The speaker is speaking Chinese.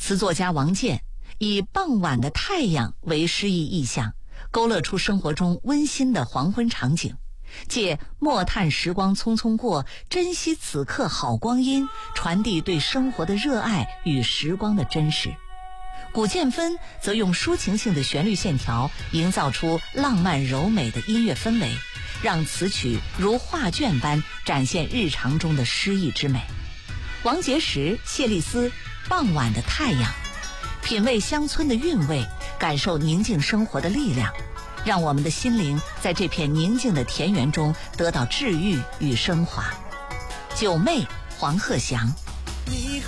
词作家王健以傍晚的太阳为诗意意象，勾勒出生活中温馨的黄昏场景，借莫叹时光匆匆过，珍惜此刻好光阴，传递对生活的热爱与时光的真实。古建芬则用抒情性的旋律线条营造出浪漫柔美的音乐氛围，让词曲如画卷般展现日常中的诗意之美。王杰时、谢丽斯《傍晚的太阳》，品味乡村的韵味，感受宁静生活的力量，让我们的心灵在这片宁静的田园中得到治愈与升华。九妹黄鹤翔。 你